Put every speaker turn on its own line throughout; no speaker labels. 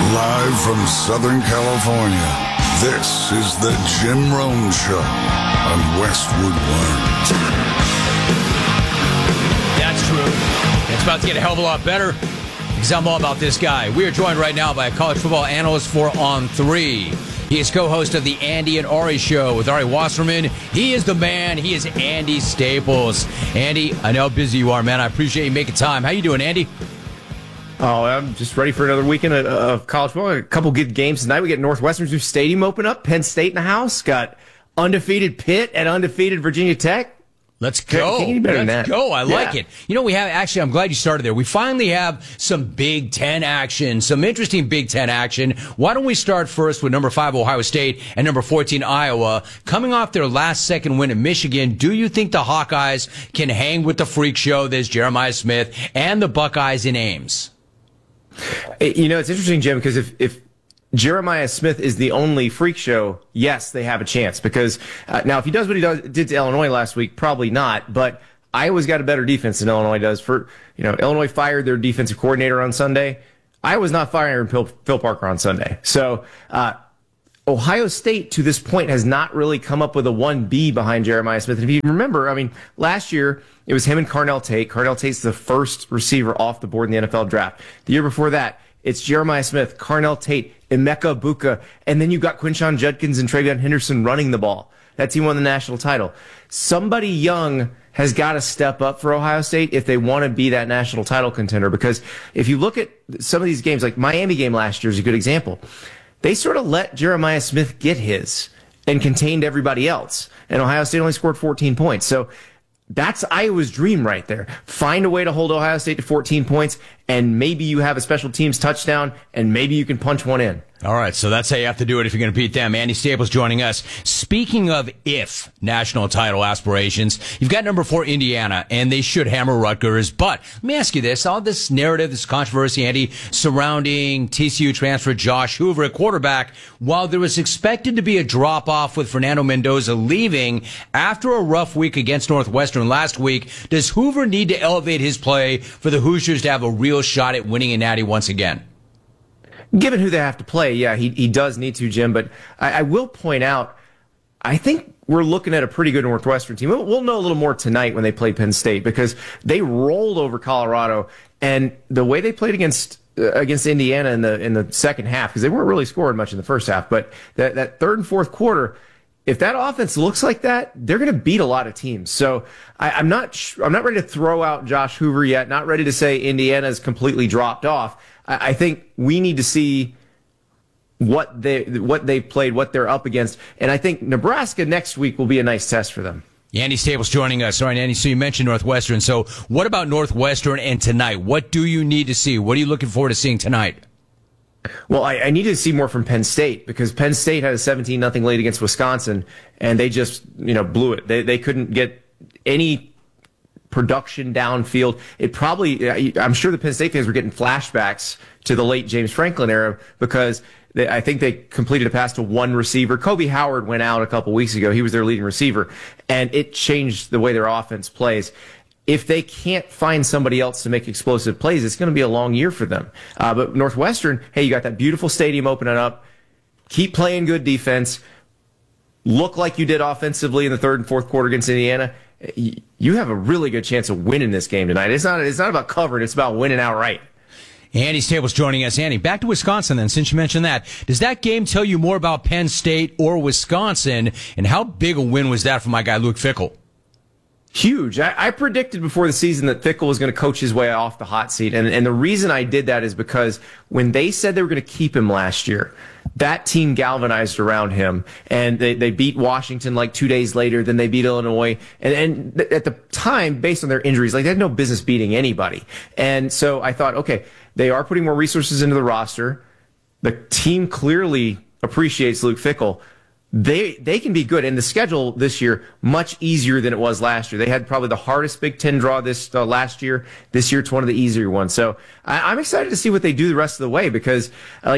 Live from Southern California, this is the Jim Rome Show on Westwood One.
That's true. It's about to get a hell of a lot better because I'm all about this guy. We are joined right now by a college football analyst for On 3. He is co-host of the Andy and Ari Show with Ari Wasserman. He is the man. He is Andy Staples. Andy, I know how busy you are, man. I appreciate you making time. How you doing, Andy?
Oh, I'm just ready for another weekend of college football. A couple good games tonight. We get Northwestern's new stadium open up. Penn State in the house. Got undefeated Pitt and undefeated Virginia Tech.
Let's go.
Can't get better than
Let's
that.
go. I like it. You know, we have actually, I'm glad you started there. We finally have some Big Ten action, some interesting Big Ten action. Why don't we start first with number 5, Ohio State, and number 14, Iowa. Coming off their last second win at Michigan, do you think the Hawkeyes can hang with the freak show that's Jeremiah Smith and the Buckeyes in Ames?
You know, it's interesting, Jim, because if Jeremiah Smith is the only freak show, yes, they have a chance. Because now, if he does what he did to Illinois last week, probably not. But Iowa's got a better defense than Illinois does. Illinois fired their defensive coordinator on Sunday. Iowa's not firing Phil Parker on Sunday. So Ohio State, to this point, has not really come up with a 1B behind Jeremiah Smith. And if you remember, last year, it was him and Carnell Tate. Carnell Tate's the first receiver off the board in the NFL draft. The year before that, it's Jeremiah Smith, Carnell Tate, Emeka Buka, and then you got Quinshon Judkins and TreVeyon Henderson running the ball. That team won the national title. Somebody young has got to step up for Ohio State if they want to be that national title contender. Because if you look at some of these games, like Miami game last year is a good example. They sort of let Jeremiah Smith get his and contained everybody else. And Ohio State only scored 14 points. So that's Iowa's dream right there. Find a way to hold Ohio State to 14 points, and maybe you have a special teams touchdown, and maybe you can punch one in.
All right, so that's how you have to do it if you're going to beat them. Andy Staples joining us. Speaking of if national title aspirations, you've got number 4 Indiana, and they should hammer Rutgers. But let me ask you this. All this narrative, this controversy, Andy, surrounding TCU transfer Josh Hoover at quarterback, while there was expected to be a drop-off with Fernando Mendoza leaving after a rough week against Northwestern last week, does Hoover need to elevate his play for the Hoosiers to have a real shot at winning a natty once again?
Given who they have to play, yeah, he does need to, Jim. But I will point out, I think we're looking at a pretty good Northwestern team. We'll know a little more tonight when they play Penn State because they rolled over Colorado, and the way they played against Indiana in the second half, because they weren't really scoring much in the first half, but that third and fourth quarter, if that offense looks like that, they're going to beat a lot of teams. So I'm not ready to throw out Josh Hoover yet. Not ready to say Indiana's completely dropped off. I think we need to see what they've played, what they're up against, and I think Nebraska next week will be a nice test for them.
Andy Staples joining us. All right, Andy, so you mentioned Northwestern. So what about Northwestern and tonight? What do you need to see? What are you looking forward to seeing tonight?
Well, I need to see more from Penn State because Penn State had a 17-0 lead against Wisconsin, and they just blew it. They couldn't get any production downfield. I'm sure the Penn State fans were getting flashbacks to the late James Franklin era because I think they completed a pass to one receiver. Kobe Howard went out a couple weeks ago. He was their leading receiver, and it changed the way their offense plays. If they can't find somebody else to make explosive plays, it's going to be a long year for them. But Northwestern, hey, you got that beautiful stadium opening up. Keep playing good defense. Look like you did offensively in the third and fourth quarter against Indiana. You have a really good chance of winning this game tonight. It's not about covering. It's about winning outright.
Andy Staples joining us. Andy, back to Wisconsin then, since you mentioned that. Does that game tell you more about Penn State or Wisconsin, and how big a win was that for my guy Luke Fickell?
Huge. I predicted before the season that Fickell was going to coach his way off the hot seat. And the reason I did that is because when they said they were going to keep him last year, that team galvanized around him. And they beat Washington like 2 days later. Then they beat Illinois. And at the time, based on their injuries, like they had no business beating anybody. And so I thought, okay, they are putting more resources into the roster. The team clearly appreciates Luke Fickell. They can be good, and the schedule this year much easier than it was last year. They had probably the hardest Big Ten draw this last year. This year it's one of the easier ones. So I'm excited to see what they do the rest of the way because,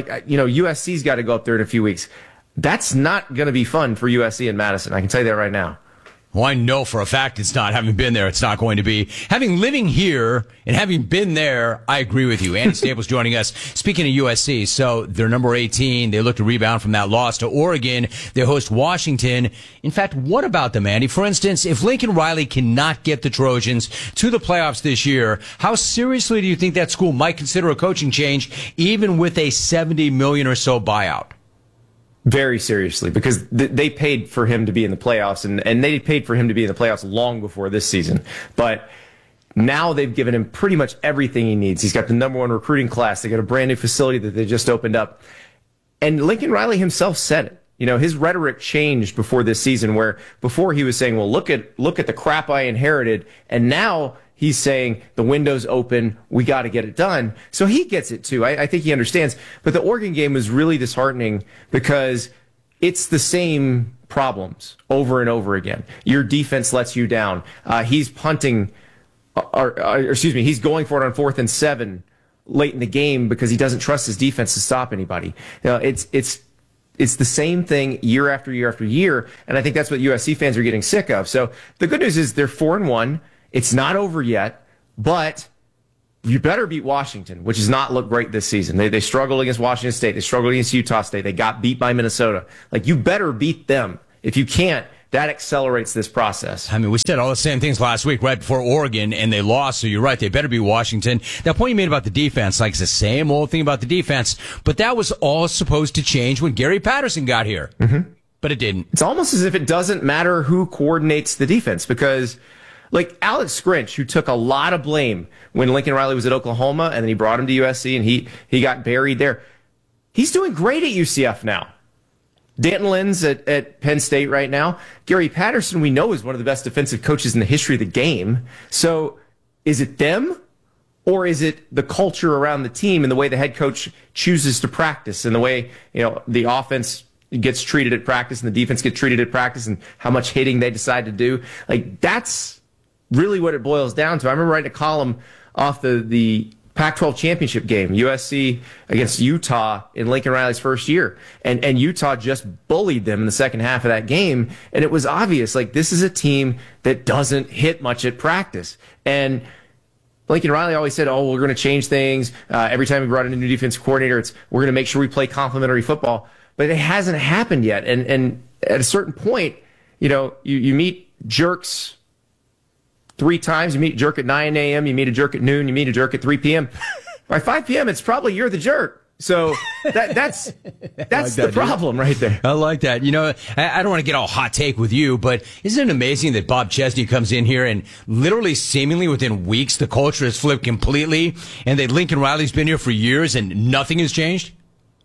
USC's got to go up there in a few weeks. That's not going to be fun for USC and Madison. I can tell you that right now.
Well, I know for a fact it's not. Having been there, it's not going to be. Having living here and having been there, I agree with you. Andy Staples joining us. Speaking of USC, so they're number 18. They look to rebound from that loss to Oregon. They host Washington. In fact, what about them, Andy? For instance, if Lincoln Riley cannot get the Trojans to the playoffs this year, how seriously do you think that school might consider a coaching change, even with a $70 million or so buyout?
Very seriously, because they paid for him to be in the playoffs, and they paid for him to be in the playoffs long before this season. But now they've given him pretty much everything he needs. He's got the number 1 recruiting class. They got a brand new facility that they just opened up. And Lincoln Riley himself said it. You know, his rhetoric changed before this season, where before he was saying, well, look at the crap I inherited. And now he's saying the window's open. We got to get it done. So he gets it too. I think he understands. But the Oregon game was really disheartening because it's the same problems over and over again. Your defense lets you down. He's punting, he's going for it on 4th and 7 late in the game because he doesn't trust his defense to stop anybody. You know, it's the same thing year after year after year, and I think that's what USC fans are getting sick of. So the good news is they're 4-1. It's not over yet, but you better beat Washington, which has not looked great this season. They struggled against Washington State. They struggled against Utah State. They got beat by Minnesota. Like, you better beat them. If you can't, that accelerates this process.
I mean, we said all the same things last week right before Oregon, and they lost, so you're right. They better beat Washington. That point you made about the defense, like, it's the same old thing about the defense, but that was all supposed to change when Gary Patterson got here. Mm-hmm. But it didn't.
It's almost as if it doesn't matter who coordinates the defense, because like Alex Grinch, who took a lot of blame when Lincoln Riley was at Oklahoma, and then he brought him to USC, and he got buried there. He's doing great at UCF now. Danton Lynn's at Penn State right now. Gary Patterson, we know, is one of the best defensive coaches in the history of the game. So is it them, or is it the culture around the team and the way the head coach chooses to practice, and the way, you know, the offense gets treated at practice and the defense gets treated at practice, and how much hitting they decide to do? Like, that's really what it boils down to. I remember writing a column off the Pac-12 championship game, USC against Utah in Lincoln Riley's first year. And Utah just bullied them in the second half of that game. And it was obvious, like, this is a team that doesn't hit much at practice. And Lincoln Riley always said, oh, we're going to change things. Every time we brought in a new defensive coordinator, we're going to make sure we play complementary football. But it hasn't happened yet. And at a certain point, you know, you meet jerks 3 times. You meet a jerk at 9 a.m., you meet a jerk at noon, you meet a jerk at 3 p.m. By 5 p.m., it's probably you're the jerk. So that's the problem right there.
I like that. You know, I don't want to get all hot take with you, but isn't it amazing that Bob Chesney comes in here and literally seemingly within weeks the culture has flipped completely, and that Lincoln Riley's been here for years and nothing has changed?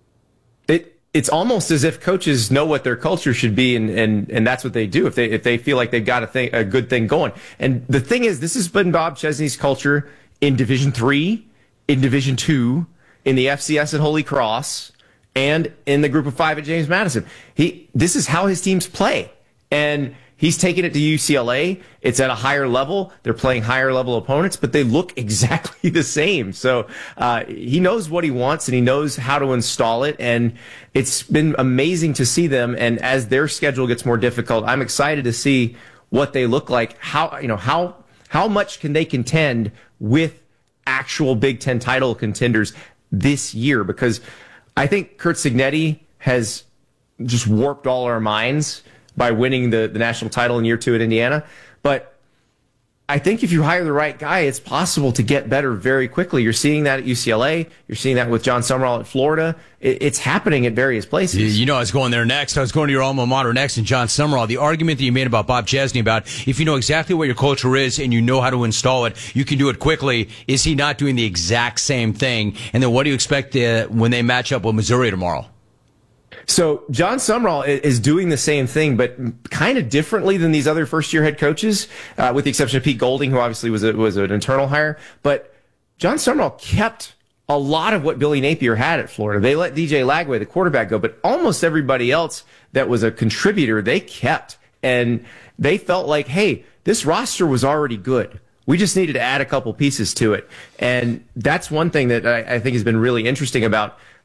It's almost as if coaches know what their culture should be, and that's what they do if they feel like they've got a good thing going. And the thing is, this has been Bob Chesney's culture in Division III, in Division II, in the FCS at Holy Cross, and in the Group of 5 at James Madison. This is how his teams play, and he's taken it to UCLA. It's at a higher level. They're playing higher level opponents, but they look exactly the same. So he knows what he wants, and he knows how to install it. And it's been amazing to see them. And as their schedule gets more difficult, I'm excited to see what they look like. How much can they contend with actual Big Ten title contenders this year? Because I think Curt Cignetti has just warped all our minds by winning the national title in year 2 at Indiana. But I think if you hire the right guy, it's possible to get better very quickly. You're seeing that at UCLA. You're seeing that with John Summerall at Florida. It's happening at various places.
You know, I was going there next. I was going to your alma mater next, and John Summerall. The argument that you made about Bob Chesney about if you know exactly what your culture is and you know how to install it, you can do it quickly. Is he not doing the exact same thing? And then what do you expect when they match up with Missouri tomorrow?
So John Summerall is doing the same thing, but kind of differently than these other first-year head coaches, with the exception of Pete Golding, who obviously was an internal hire. But John Summerall kept a lot of what Billy Napier had at Florida. They let DJ Lagway, the quarterback, go, but almost everybody else that was a contributor, they kept. And they felt like, hey, this roster was already good. We just needed to add a couple pieces to it. And that's one thing that I think has been really interesting about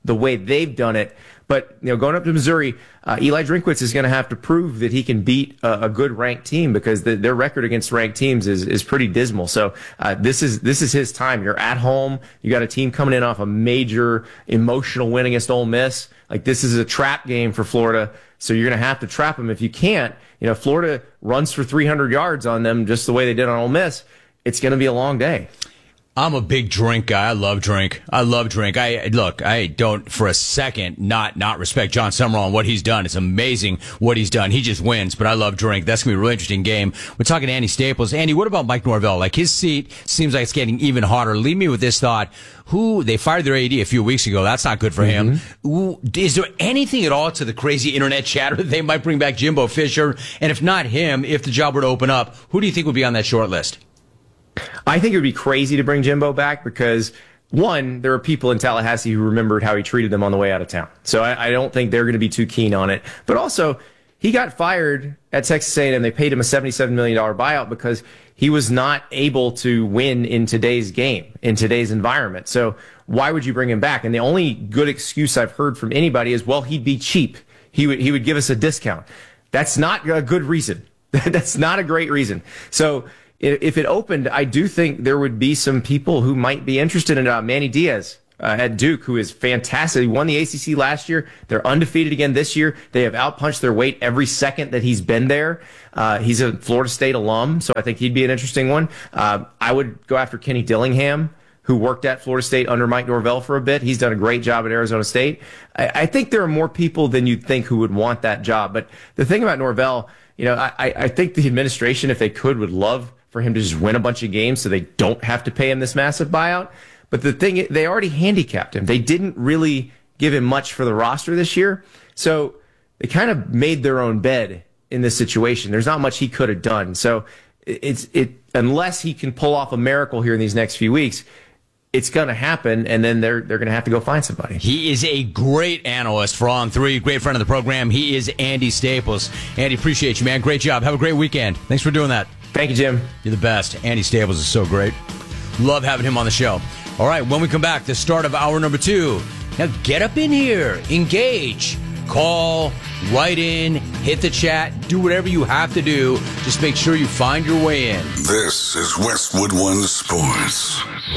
the way they've done it. But, going up to Missouri, Eli Drinkwitz is going to have to prove that he can beat a good ranked team, because their record against ranked teams is pretty dismal. So this is his time. You're at home. You got a team coming in off a major emotional win against Ole Miss. Like, this is a trap game for Florida. So you're going to have to trap them. If you can't, Florida runs for 300 yards on them just the way they did on Ole Miss. It's going to be a long day.
I'm a big drink guy. I love drink. I don't for a second not respect John Summerall and what he's done. It's amazing what he's done. He just wins, but I love drink. That's going to be a really interesting game. We're talking to Andy Staples. Andy, what about Mike Norvell? Like, his seat seems like it's getting even hotter. Leave me with this thought. They fired their AD a few weeks ago. That's not good for him. Is there anything at all to the crazy internet chatter that they might bring back Jimbo Fisher? And if not him, if the job were to open up, who do you think would be on that short list?
I think it would be crazy to bring Jimbo back because, one, there are people in Tallahassee who remembered how he treated them on the way out of town. So I don't think they're going to be too keen on it. But also, he got fired at Texas A&M. They paid him a $77 million buyout because he was not able to win in today's game, in today's environment. So why would you bring him back? And the only good excuse I've heard from anybody is, well, he'd be cheap. He would give us a discount. That's not a good reason. That's not a great reason. So if it opened, I do think there would be some people who might be interested in Manny Diaz at Duke, who is fantastic. He won the ACC last year. They're undefeated again this year. They have outpunched their weight every second that he's been there. He's a Florida State alum, so I think he'd be an interesting one. I would go after Kenny Dillingham, who worked at Florida State under Mike Norvell for a bit. He's done a great job at Arizona State. I think there are more people than you'd think who would want that job. But the thing about Norvell, I think the administration, if they could, would love for him to just win a bunch of games so they don't have to pay him this massive buyout. But the thing, they already handicapped him. They didn't really give him much for the roster this year. So they kind of made their own bed in this situation. There's not much he could have done. So unless he can pull off a miracle here in these next few weeks, it's going to happen, and then they're going to have to go find somebody.
He is a great analyst for On 3, great friend of the program. He is Andy Staples. Andy, appreciate you, man. Great job. Have a great weekend. Thanks for doing that.
Thank you, Jim.
You're the best. Andy Staples is so great. Love having him on the show. All right, when we come back, the start of hour number 2. Now get up in here. Engage. Call. Write in. Hit the chat. Do whatever you have to do. Just make sure you find your way in.
This is Westwood One Sports.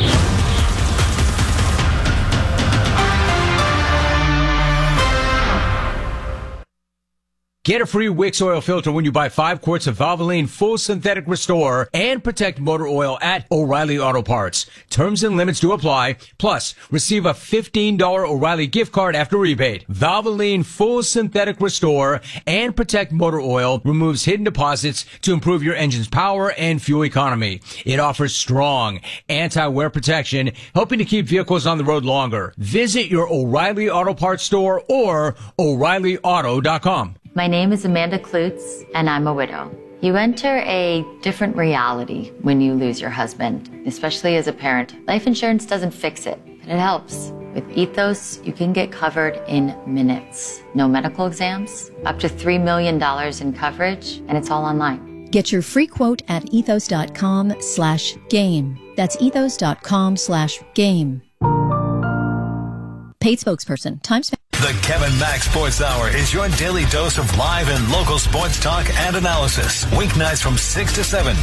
Get a free Wix oil filter when you buy 5 quarts of Valvoline Full Synthetic Restore and Protect Motor Oil at O'Reilly Auto Parts. Terms and limits do apply. Plus, receive a $15 O'Reilly gift card after rebate. Valvoline Full Synthetic Restore and Protect Motor Oil removes hidden deposits to improve your engine's power and fuel economy. It offers strong anti-wear protection, helping to keep vehicles on the road longer. Visit your O'Reilly Auto Parts store or O'ReillyAuto.com.
My name is Amanda Klutz, and I'm a widow. You enter a different reality when you lose your husband, especially as a parent. Life insurance doesn't fix it, but it helps. With Ethos, you can get covered in minutes. No medical exams, up to $3 million in coverage, and it's all online.
Get your free quote at ethos.com/game. That's ethos.com/game. Paid spokesperson. Time spent.
The Kevin Mack Sports Hour is your daily dose of live and local sports talk and analysis. Weeknights from 6 to 7.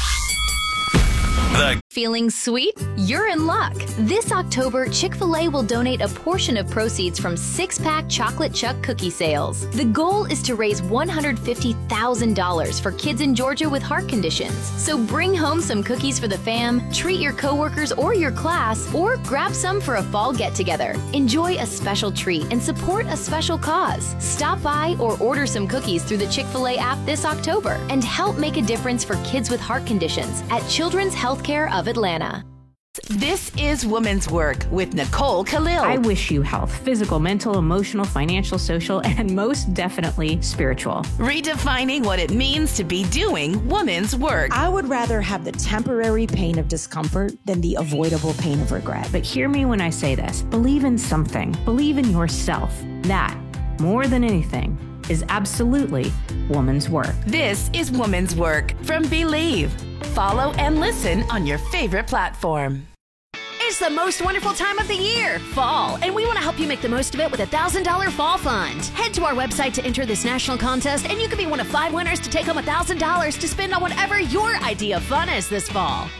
Feeling sweet? You're in luck. This October, Chick-fil-A will donate a portion of proceeds from 6-pack Chocolate Chuck cookie sales. The goal is to raise $150,000 for kids in Georgia with heart conditions. So bring home some cookies for the fam, treat your coworkers or your class, or grab some for a fall get-together. Enjoy a special treat and support a special cause. Stop by or order some cookies through the Chick-fil-A app this October and help make a difference for kids with heart conditions at Children's Healthcare of Atlanta.
This is Women's Work with Nicole Khalil.
I wish you health, physical, mental, emotional, financial, social, and most definitely spiritual.
Redefining what it means to be doing women's work.
I would rather have the temporary pain of discomfort than the avoidable pain of regret.
But hear me when I say this. Believe in something. Believe in yourself. That, more than anything, is absolutely woman's work.
This is Woman's Work from Believe. Follow and listen on your favorite platform.
It's It's the most wonderful time of the year, fall, and we want to help you make the most of it with a $1,000 fall fund. Head to our website to enter this national contest, and you could be one of 5 winners to take home $1,000 to spend on whatever your idea of fun is this fall.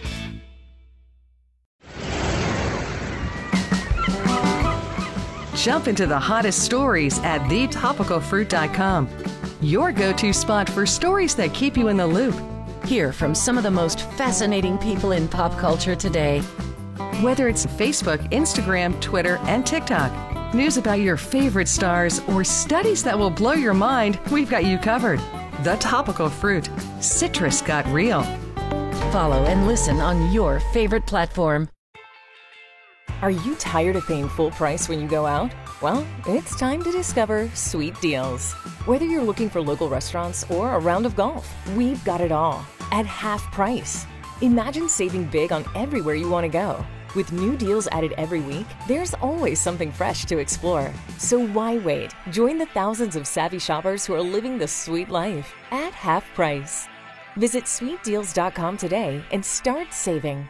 Jump into the hottest stories at thetopicalfruit.com. Your go-to spot for stories that keep you in the loop.
Hear from some of the most fascinating people in pop culture today.
Whether it's Facebook, Instagram, Twitter, and TikTok, news about your favorite stars, or studies that will blow your mind, we've got you covered. The Topical Fruit. Citrus got real.
Follow and listen on your favorite platform.
Are you tired of paying full price when you go out? Well, it's time to discover Sweet Deals. Whether you're looking for local restaurants or a round of golf, we've got it all at half price. Imagine saving big on everywhere you want to go. With new deals added every week, there's always something fresh to explore. So why wait? Join the thousands of savvy shoppers who are living the sweet life at half price. Visit sweetdeals.com today and start saving.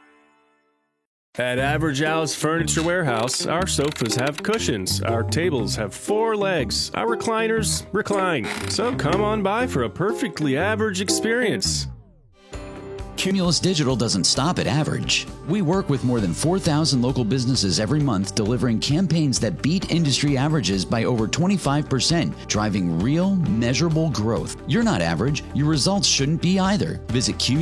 At Average Al's Furniture Warehouse, our sofas have cushions, our tables have 4 legs, our recliners recline. So come on by for a perfectly average experience.
Cumulus Digital doesn't stop at average. We work with more than 4,000 local businesses every month, delivering campaigns that beat industry averages by over 25%, driving real, measurable growth. You're not average. Your results shouldn't be either. Visit